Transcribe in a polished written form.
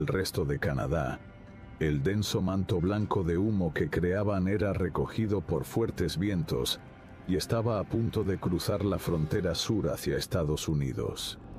El resto de Canadá, el denso manto blanco de humo que creaban era recogido por fuertes vientos y estaba a punto de cruzar la frontera sur hacia Estados Unidos.